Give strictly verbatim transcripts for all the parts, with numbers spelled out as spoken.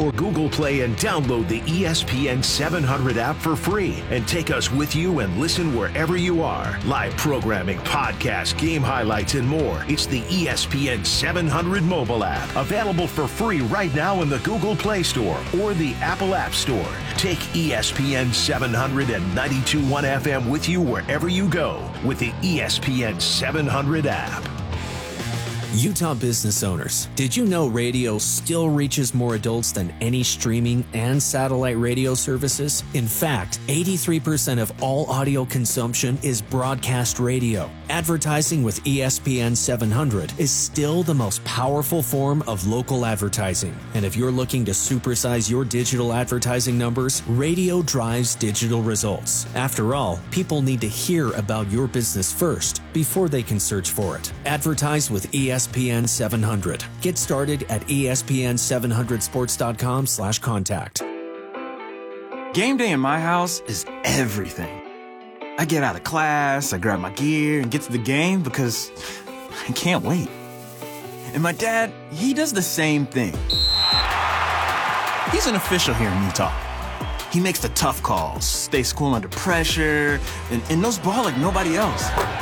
or Google Play and download the E S P N seven hundred app for free and take us with you and listen wherever you are. Live programming, podcasts, game highlights, and more. It's the E S P N seven hundred mobile app, available for free right now in the Google Play Store or the Apple App Store. Take E S P N seven hundred and ninety-two point one F M with you wherever you go with the E S P N seven hundred app. Utah business owners, did you know radio still reaches more adults than any streaming and satellite radio services? In fact, eighty-three percent of all audio consumption is broadcast radio. Advertising with E S P N seven hundred is still the most powerful form of local advertising. And if you're looking to supersize your digital advertising numbers, radio drives digital results. After all, people need to hear about your business first before they can search for it. Advertise with E S P N seven hundred. Get started at E S P N seven hundred sports dot com slash contact. Game day in my house is everything. I get out of class, I grab my gear, and get to the game because I can't wait. And my dad, he does the same thing. He's an official here in Utah. He makes the tough calls, stays cool under pressure, and, and knows ball like nobody else.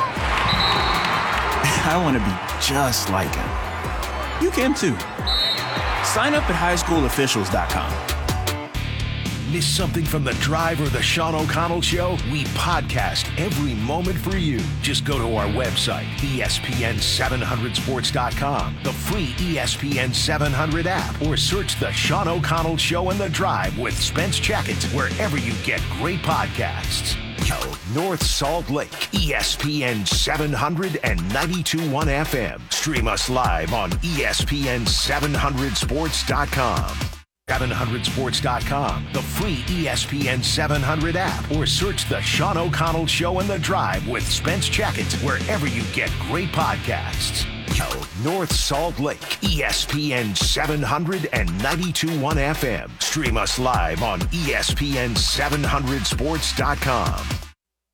I want to be just like him. You can too. Sign up at high school officials dot com. Miss something from The Drive or The Sean O'Connell Show? We podcast every moment for you. Just go to our website, E S P N seven hundred sports dot com, the free E S P N seven hundred app, or search The Sean O'Connell Show and The Drive with Spence Checkett wherever you get great podcasts. North Salt Lake, E S P N seven hundred and ninety-two point one F M. Stream us live on E S P N seven hundred sports dot com. seven hundred sports dot com, the free E S P N seven hundred app, or search The Sean O'Connell Show and The Drive with Spence Checkett wherever you get great podcasts. North Salt Lake, E S P N seven hundred and ninety-two point one F M. Stream us live on E S P N seven hundred sports dot com.